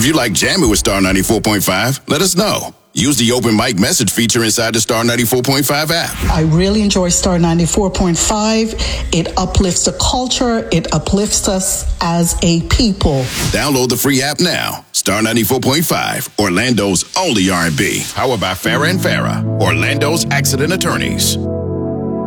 If you like jamming with Star 94.5, let us know. Use the open mic message feature inside the Star 94.5 app. I really enjoy Star 94.5. It uplifts the culture. It uplifts us as a people. Download the free app now. Star 94.5, Orlando's only R&B. Powered by Farah and Farah, Orlando's accident attorneys.